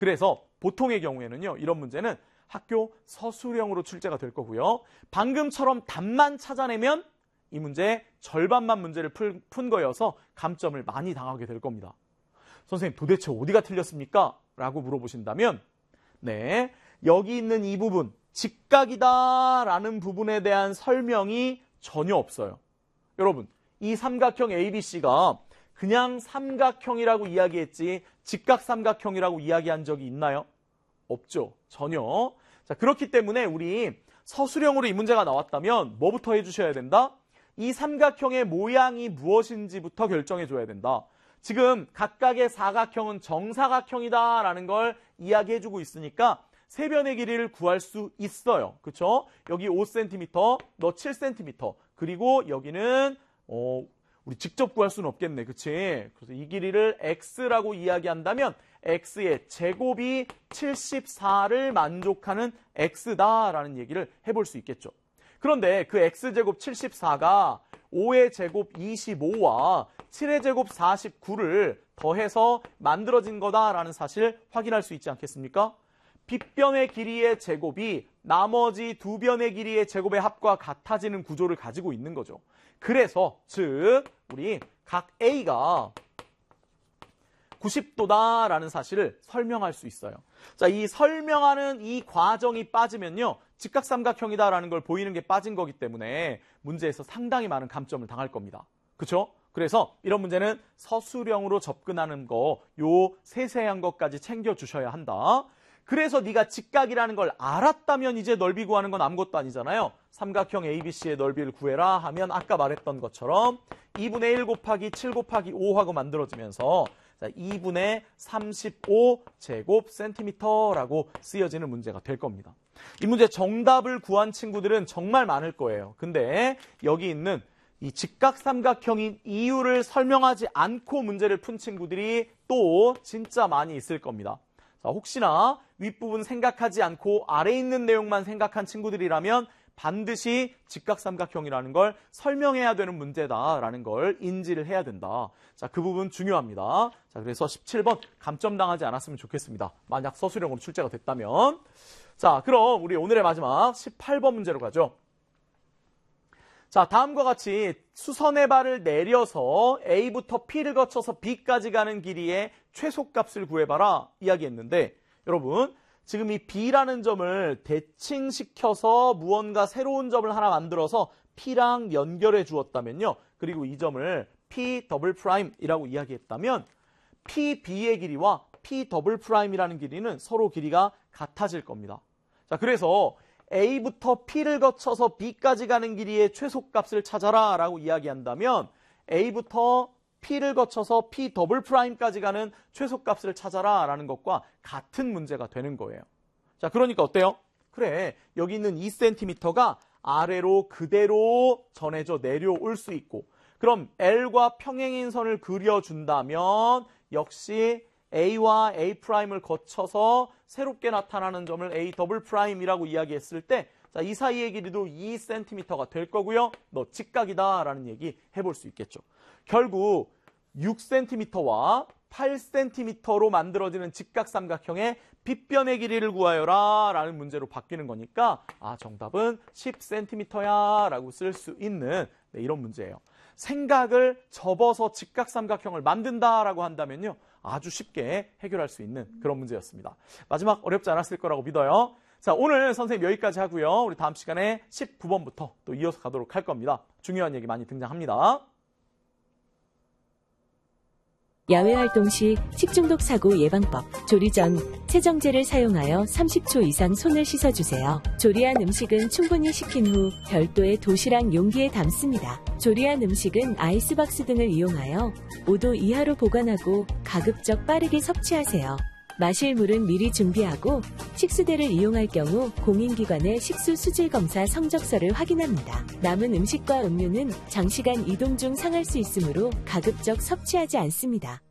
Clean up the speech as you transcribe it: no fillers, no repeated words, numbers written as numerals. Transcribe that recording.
그래서 보통의 경우에는요, 이런 문제는 학교 서술형으로 출제가 될 거고요. 방금처럼 답만 찾아내면 이 문제 절반만 문제를 푼 거여서 감점을 많이 당하게 될 겁니다. 선생님, 도대체 어디가 틀렸습니까? 라고 물어보신다면, 네, 여기 있는 이 부분, 직각이다 라는 부분에 대한 설명이 전혀 없어요. 여러분, 이 삼각형 ABC가 그냥 삼각형이라고 이야기했지 직각삼각형이라고 이야기한 적이 있나요? 없죠. 전혀. 자, 그렇기 때문에 우리 서술형으로 이 문제가 나왔다면 뭐부터 해주셔야 된다? 이 삼각형의 모양이 무엇인지부터 결정해 줘야 된다. 지금 각각의 사각형은 정사각형이다라는 걸 이야기해주고 있으니까 세변의 길이를 구할 수 있어요. 그렇죠? 여기 5cm, 너 7cm, 그리고 여기는 우리 직접 구할 수는 없겠네. 그치? 그래서 이 길이를 x라고 이야기한다면 x의 제곱이 74를 만족하는 x다라는 얘기를 해볼 수 있겠죠. 그런데 그 x제곱 74가 5의 제곱 25와 7의 제곱 49를 더해서 만들어진 거다라는 사실 확인할 수 있지 않겠습니까? 빗변의 길이의 제곱이 나머지 두 변의 길이의 제곱의 합과 같아지는 구조를 가지고 있는 거죠. 그래서 즉 우리 각 A가 90도다라는 사실을 설명할 수 있어요. 자, 이 설명하는 이 과정이 빠지면요, 직각삼각형이다라는 걸 보이는 게 빠진 거기 때문에 문제에서 상당히 많은 감점을 당할 겁니다. 그렇죠? 그래서 이런 문제는 서술형으로 접근하는 거, 요 세세한 것까지 챙겨주셔야 한다. 그래서 네가 직각이라는 걸 알았다면 이제 넓이 구하는 건 아무것도 아니잖아요. 삼각형 ABC의 넓이를 구해라 하면 아까 말했던 것처럼 2분의 1 곱하기 7 곱하기 5하고 만들어지면서 2분의 35 제곱센티미터라고 쓰여지는 문제가 될 겁니다. 이 문제 정답을 구한 친구들은 정말 많을 거예요. 근데 여기 있는 이 직각삼각형인 이유를 설명하지 않고 문제를 푼 친구들이 또 진짜 많이 있을 겁니다. 자, 혹시나 윗부분 생각하지 않고 아래 있는 내용만 생각한 친구들이라면 반드시 직각삼각형이라는 걸 설명해야 되는 문제다라는 걸 인지를 해야 된다. 자, 그 부분 중요합니다. 자, 그래서 17번 감점당하지 않았으면 좋겠습니다. 만약 서술형으로 출제가 됐다면. 자, 그럼 우리 오늘의 마지막 18번 문제로 가죠. 자, 다음과 같이 수선의 발을 내려서 A부터 P를 거쳐서 B까지 가는 길이의 최소값을 구해봐라 이야기했는데, 여러분 지금 이 B라는 점을 대칭시켜서 무언가 새로운 점을 하나 만들어서 P랑 연결해 주었다면요, 그리고 이 점을 P 더블 프라임이라고 이야기했다면 PB의 길이와 P 더블 프라임이라는 길이는 서로 길이가 같아질 겁니다. 자, 그래서 A부터 P를 거쳐서 B까지 가는 길이의 최소값을 찾아라 라고 이야기한다면 A부터 P를 거쳐서 P 더블 프라임까지 가는 최소값을 찾아라 라는 것과 같은 문제가 되는 거예요. 자, 그러니까 어때요? 그래, 여기 있는 2cm가 아래로 그대로 전해져 내려올 수 있고, 그럼 L과 평행인 선을 그려준다면 역시 A와 A'을 거쳐서 새롭게 나타나는 점을 A 더블 프라임이라고 이야기했을 때, 자, 이 사이의 길이도 2cm가 될 거고요. 너 직각이다 라는 얘기 해볼 수 있겠죠. 결국 6cm와 8cm로 만들어지는 직각삼각형의 빗변의 길이를 구하여라 라는 문제로 바뀌는 거니까 정답은 10cm야 라고 쓸 수 있는 이런 문제예요. 생각을 접어서 직각삼각형을 만든다라고 한다면요, 아주 쉽게 해결할 수 있는 그런 문제였습니다. 마지막 어렵지 않았을 거라고 믿어요. 자, 오늘 선생님 여기까지 하고요. 우리 다음 시간에 19번부터 또 이어서 가도록 할 겁니다. 중요한 얘기 많이 등장합니다. 야외활동 시 식중독 사고 예방법. 조리 전 세정제를 사용하여 30초 이상 손을 씻어주세요. 조리한 음식은 충분히 식힌 후 별도의 도시락 용기에 담습니다. 조리한 음식은 아이스박스 등을 이용하여 5도 이하로 보관하고 가급적 빠르게 섭취하세요. 마실 물은 미리 준비하고 식수대를 이용할 경우 공인기관의 식수 수질 검사 성적서를 확인합니다. 남은 음식과 음료는 장시간 이동 중 상할 수 있으므로 가급적 섭취하지 않습니다.